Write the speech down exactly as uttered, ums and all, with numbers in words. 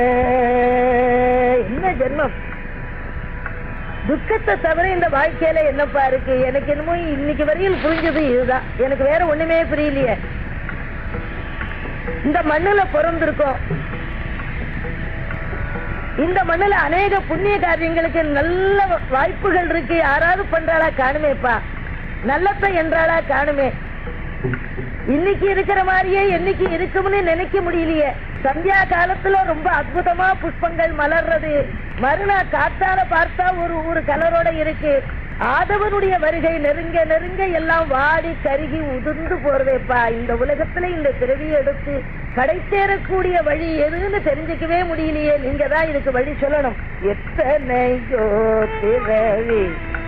என்ன ஜென்மம், துக்கத்தை தவிர இந்த வாழ்க்கையில என்னப்பா இருக்கு? எனக்கு என்னமோ இன்னைக்கு வரையில் புரிஞ்சது இதுதான், எனக்கு வேற ஒண்ணுமே புரியலையே. இந்த மண்ணுல பிறந்திருக்கோம், இந்த மண்ணுல அநேக புண்ணிய காரியங்களுக்கு நல்ல வாய்ப்புகள் இருக்கு. யாராவது பண்றாளா? காணுமேப்பா. நல்லத்தை என்றாளா? காணுமே. இன்னைக்கு இருக்கிற மாதிரியே என்னைக்கு இருக்கும்னு நினைக்க முடியலையே. சந்தியா காலத்துல ரொம்ப அற்புதமா புஷ்பங்கள் மலர்றது, மறுநாள் காத்தால பார்த்தா ஒரு ஒரு கலரோட இருக்கு. ஆதவனுடைய வருகை நெருங்க நெருங்க எல்லாம் வாடி கருகி உதிர்ந்து போறதேப்பா. இந்த உலகத்துல இந்த பிறவியை எடுத்து கடை சேரக்கூடிய வழி எதுன்னு தெரிஞ்சுக்கவே முடியலையே. நீங்க தான் இதுக்கு வழி சொல்லணும். எத்தனையோ பிறவி